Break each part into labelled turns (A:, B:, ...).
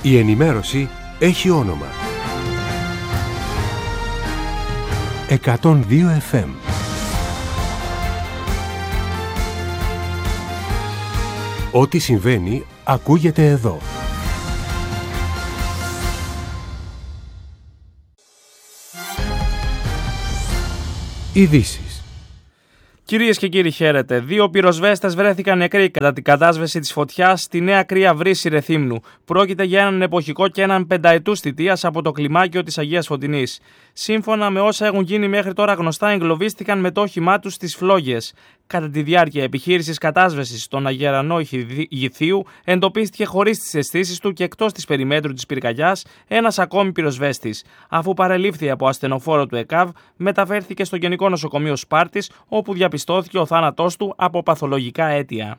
A: Η ενημέρωση έχει όνομα. 102 FM. Ό,τι συμβαίνει ακούγεται εδώ. Ειδήσεις.
B: Κυρίες και κύριοι, χαίρετε. 2 πυροσβέστες βρέθηκαν νεκροί κατά την κατάσβεση της φωτιάς στη Νέα Κρία Βρύση Ρεθύμνου. Πρόκειται για έναν εποχικό και έναν πενταετούς θητείας από το κλιμάκιο της Αγίας Φωτεινής. Σύμφωνα με όσα έχουν γίνει μέχρι τώρα γνωστά, εγκλωβίστηκαν με το όχημά τους στις φλόγες. Κατά τη διάρκεια επιχείρησης κατάσβεσης στον Αγερανό Ηχθείου, εντοπίστηκε χωρίς τις αισθήσεις του και εκτός της περιμέτρου της πυρκαγιάς ένας ακόμη πυροσβέστης. Αφού παρελήφθη από ασθενοφόρο του ΕΚΑΒ, μεταφέρθηκε στο Γενικό Νοσοκομείο Σπάρτης, όπου διαπιστώθηκε ο θάνατός του από παθολογικά αίτια.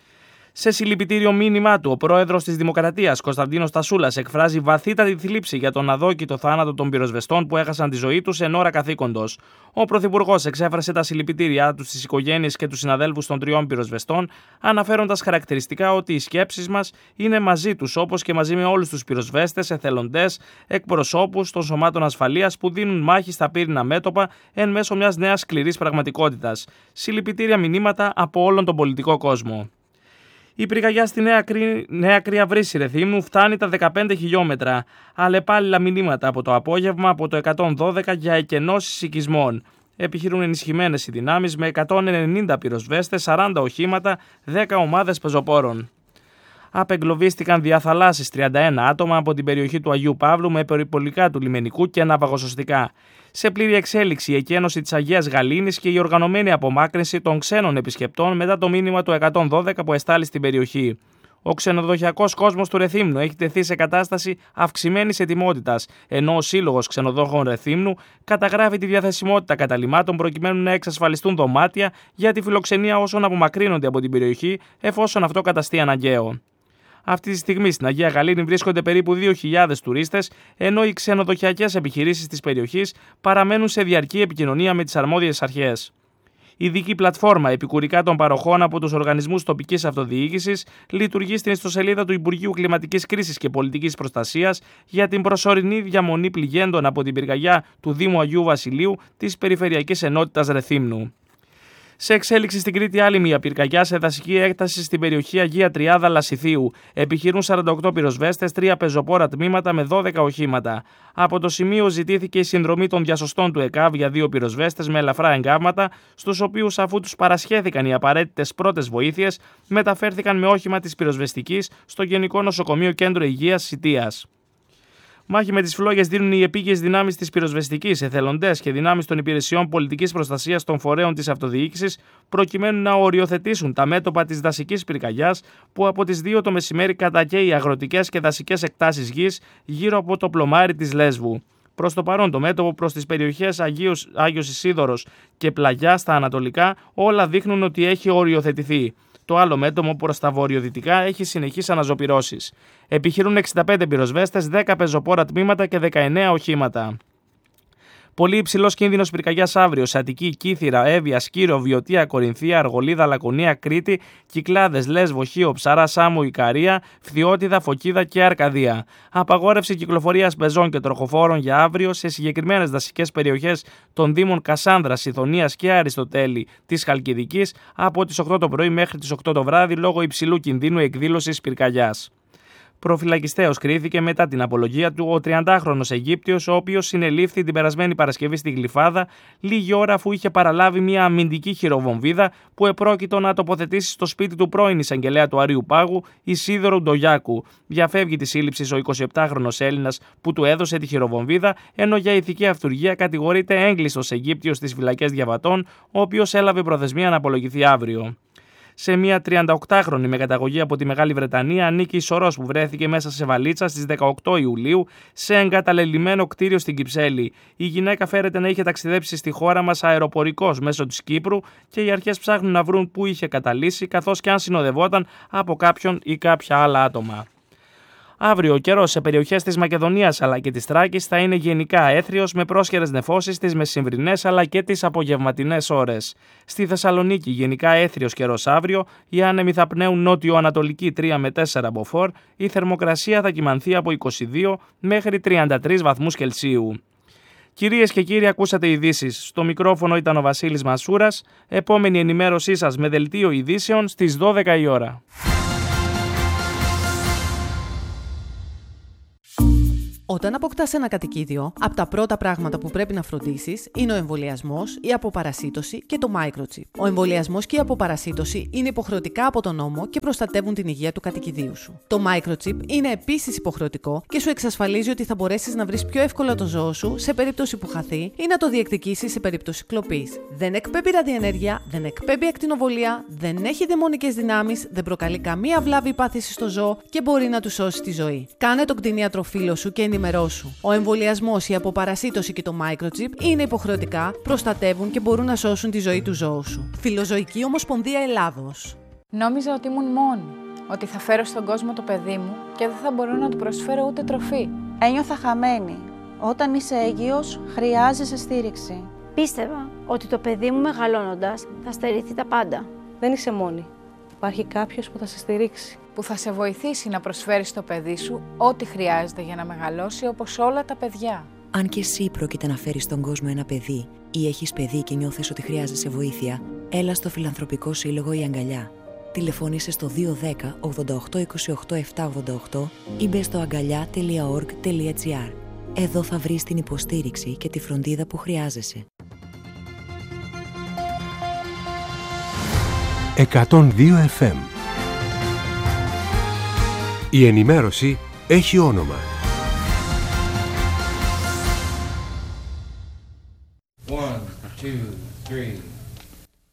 B: Σε συλληπιτήριο μήνυμά του, ο πρόεδρος της Δημοκρατίας, Κωνσταντίνος Τασούλας, εκφράζει βαθύτατη θλίψη για τον αδόκητο θάνατο των πυροσβεστών που έχασαν τη ζωή τους εν ώρα καθήκοντος. Ο πρωθυπουργός εξέφρασε τα συλληπιτήριά του στις οικογένειες και τους συναδέλφους των 3 πυροσβεστών, αναφέροντας χαρακτηριστικά ότι οι σκέψεις μας είναι μαζί τους, όπως και μαζί με όλους τους πυροσβέστες, εθελοντές, εκπροσώπους των σωμάτων ασφαλείας που δίνουν μάχη στα πύρινα μέτωπα εν μέσω μιας νέας σκληρής πραγματικότητας. Συλληπιτήρια μηνύματα από όλον τον πολιτικό κόσμο. Η πυρκαγιά στη Νέα Κρία Βρύση Ρεθύμνου φτάνει τα 15 χιλιόμετρα. Αλλεπάλληλα μηνύματα από το απόγευμα από το 112 για εκενώσεις οικισμών. Επιχειρούν ενισχυμένες οι δυνάμεις με 190 πυροσβέστες, 40 οχήματα, 10 ομάδες πεζοπόρων. Απεγκλωβίστηκαν δια θαλάσσης 31 άτομα από την περιοχή του Αγίου Παύλου με περιπολικά του λιμενικού και ναυαγοσωστικά. Σε πλήρη εξέλιξη η εκένωση της Αγίας Γαλήνης και η οργανωμένη απομάκρυνση των ξένων επισκεπτών μετά το μήνυμα του 112 που εστάλει στην περιοχή. Ο ξενοδοχειακός κόσμος του Ρεθύμνου έχει τεθεί σε κατάσταση αυξημένης ετοιμότητας, ενώ ο Σύλλογος Ξενοδόχων Ρεθύμνου καταγράφει τη διαθεσιμότητα καταλυμάτων προκειμένου να εξασφαλιστούν δωμάτια για τη φιλοξενία όσων απομακρύνονται από την περιοχή, εφόσον αυτό καταστεί αναγκαίο. Αυτή τη στιγμή στην Αγία Γαλήνη βρίσκονται περίπου 2.000 τουρίστες, ενώ οι ξενοδοχειακές επιχειρήσεις της περιοχής παραμένουν σε διαρκή επικοινωνία με τις αρμόδιες αρχές. Η ειδική πλατφόρμα επικουρικά των παροχών από τους οργανισμούς τοπικής αυτοδιοίκησης λειτουργεί στην ιστοσελίδα του Υπουργείου Κλιματικής Κρίσης και Πολιτικής Προστασίας για την προσωρινή διαμονή πληγέντων από την πυρκαγιά του Δήμου Αγίου Βασιλείου της Περιφερειακής Ενότητας Ρεθύμνου. Σε εξέλιξη στην Κρήτη, άλλη μια πυρκαγιά σε δασική έκταση στην περιοχή Αγία Τριάδα Λασιθίου. Επιχειρούν 48 πυροσβέστες, 3 πεζοπόρα τμήματα με 12 οχήματα. Από το σημείο ζητήθηκε η συνδρομή των διασωστών του ΕΚΑΒ για 2 πυροσβέστες με ελαφρά εγκάβματα, στους οποίους, αφού τους παρασχέθηκαν οι απαραίτητες πρώτες βοήθειες, μεταφέρθηκαν με όχημα της πυροσβεστικής στο Γενικό Νοσοκομείο Κέντρο Υγείας Σιτίας. Μάχη με τις φλόγες δίνουν οι επίγειες δυνάμεις της πυροσβεστικής, εθελοντές και δυνάμεις των υπηρεσιών πολιτικής προστασίας των φορέων της αυτοδιοίκησης, προκειμένου να οριοθετήσουν τα μέτωπα της δασικής πυρκαγιάς που από τις 2 το μεσημέρι κατακαίει αγροτικές και δασικές εκτάσεις γης γύρω από το πλωμάρι της Λέσβου. Προς το παρόν, το μέτωπο προς τις περιοχές Άγιος Ισίδωρος και Πλαγιά στα ανατολικά όλα δείχνουν ότι έχει οριοθετηθεί. Το άλλο μέτωπο προς τα βορειοδυτικά έχει συνεχείς αναζωπυρώσεις. Επιχειρούν 65 πυροσβέστες, 10 πεζοπόρα τμήματα και 19 οχήματα. Πολύ υψηλός κίνδυνος πυρκαγιάς αύριο σε Αττική, Κύθυρα, Εύβοια, Σκύρο, Βιωτία, Κορινθία, Αργολίδα, Λακωνία, Κρήτη, Κυκλάδες, Λέσβο, Χίο, Ψαρά, Σάμο, Ικαρία, Φθιώτιδα, Φωκίδα και Αρκαδία. Απαγόρευση κυκλοφορίας πεζών και τροχοφόρων για αύριο σε συγκεκριμένες δασικές περιοχές των Δήμων Κασάνδρας, Ιδονίας και Αριστοτέλη της Χαλκιδικής από τις 8 το πρωί μέχρι τις 8 το βράδυ λόγω υψηλού κινδύνου εκδήλωσης πυρκαγιάς. Προφυλακιστέως κρίθηκε μετά την απολογία του ο 30χρονος Αιγύπτιος, ο οποίος συνελήφθη την περασμένη Παρασκευή στη Γλυφάδα, λίγη ώρα αφού είχε παραλάβει μια αμυντική χειροβομβίδα που επρόκειτο να τοποθετήσει στο σπίτι του πρώην εισαγγελέα του Αρείου Πάγου, Ισίδωρου Ντογιάκου. Διαφεύγει τη σύλληψη ο 27χρονος Έλληνας που του έδωσε τη χειροβομβίδα, ενώ για ηθική αυτουργία κατηγορείται έγκλειστος Αιγύπτιος στις φυλακές Διαβατών, ο οποίος έλαβε προθεσμία να απολογηθεί αύριο. Σε μια 38χρονη με καταγωγή από τη Μεγάλη Βρετανία ανήκει η σωρός που βρέθηκε μέσα σε βαλίτσα στις 18 Ιουλίου σε εγκαταλελειμμένο κτίριο στην Κυψέλη. Η γυναίκα φέρεται να είχε ταξιδέψει στη χώρα μας αεροπορικός μέσω της Κύπρου και οι αρχές ψάχνουν να βρουν πού είχε καταλύσει, καθώς και αν συνοδευόταν από κάποιον ή κάποια άλλα άτομα. Αύριο ο καιρός σε περιοχές της Μακεδονίας αλλά και της Θράκης θα είναι γενικά έθριος με πρόσχερες νεφώσεις τις μεσημβρινές αλλά και τις απογευματινές ώρες. Στη Θεσσαλονίκη γενικά έθριος καιρός αύριο, οι άνεμοι θα πνέουν νότιο-ανατολική 3 με 4 μποφόρ, η θερμοκρασία θα κυμανθεί από 22 μέχρι 33 βαθμούς Κελσίου. Κυρίες και κύριοι, ακούσατε ειδήσεις. Στο μικρόφωνο ήταν ο Βασίλης Μασούρας. Επόμενη ενημέρωσή σας με δελτίο ειδήσεων στις 12 η ώρα.
C: Όταν αποκτάς ένα κατοικίδιο, από τα πρώτα πράγματα που πρέπει να φροντίσεις είναι ο εμβολιασμός, η αποπαρασίτωση και το microchip. Ο εμβολιασμός και η αποπαρασίτωση είναι υποχρεωτικά από τον νόμο και προστατεύουν την υγεία του κατοικιδίου σου. Το microchip είναι επίσης υποχρεωτικό και σου εξασφαλίζει ότι θα μπορέσεις να βρεις πιο εύκολα το ζώο σου σε περίπτωση που χαθεί ή να το διεκδικήσεις σε περίπτωση κλοπής. Δεν εκπέμπει ραδιενέργεια, δεν εκπέμπει ακτινοβολία, δεν έχει δαιμονικές δυνάμεις, δεν προκαλεί καμία βλάβη ή πάθηση στο ζώο και μπορεί να του σώσει τη ζωή. Κάνε τον κτηνίατροφίλο σου και ενημερώσου. Ο εμβολιασμός, η αποπαρασίτωση και το microchip είναι υποχρεωτικά, προστατεύουν και μπορούν να σώσουν τη ζωή του ζώου σου. Φιλοζωική Ομοσπονδία Ελλάδος.
D: Νόμιζα ότι ήμουν μόνη, ότι θα φέρω στον κόσμο το παιδί μου και δεν θα μπορώ να του προσφέρω ούτε τροφή.
E: Ένιωθα χαμένη. Όταν είσαι έγκυος, χρειάζεσαι στήριξη.
F: Πίστευα ότι το παιδί μου μεγαλώνοντας θα στερηθεί τα πάντα.
G: Δεν είσαι μόνη. Υπάρχει κάποιος που θα σε στηρίξει.
D: Που θα σε βοηθήσει να προσφέρεις στο παιδί σου ό,τι χρειάζεται για να μεγαλώσει όπως όλα τα παιδιά.
H: Αν και εσύ πρόκειται να φέρεις στον κόσμο ένα παιδί ή έχεις παιδί και νιώθεις ότι χρειάζεσαι βοήθεια, έλα στο Φιλανθρωπικό Σύλλογο Η Αγκαλιά. Τηλεφώνησε στο 210 88 28 788 ή μπες στο αγκαλιά.org.gr. Εδώ θα βρεις την υποστήριξη και τη φροντίδα που χρειάζεσαι.
A: 102 FM. Η ενημέρωση έχει όνομα.
I: 1, 2, 3.